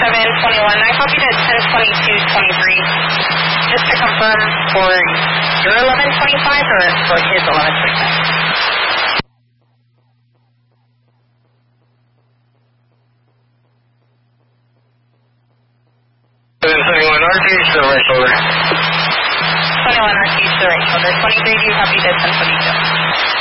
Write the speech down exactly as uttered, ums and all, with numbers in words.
seven twenty-one, I copied at ten twenty-two twenty-three. Just to confirm for your eleven twenty-five or for his eleven twenty-five? twenty-one Northeast, the right shoulder. twenty-one Northeast, the right shoulder. twenty-three, you copied at ten twenty-two.